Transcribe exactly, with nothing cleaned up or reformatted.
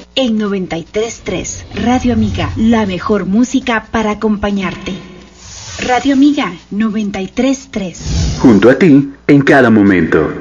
En noventa y tres punto tres, Radio Amiga, la mejor música para acompañarte. Radio Amiga noventa y tres punto tres. Junto a ti, en cada momento.